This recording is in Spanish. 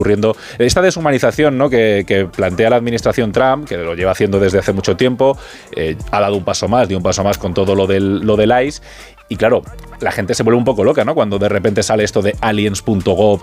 ocurriendo. Esta deshumanización, ¿no?, que plantea la administración Trump, que lo lleva haciendo desde hace mucho tiempo, ha dado un paso más con todo lo del ICE. Y claro, la gente se vuelve un poco loca, ¿no?, cuando de repente sale esto de aliens.gov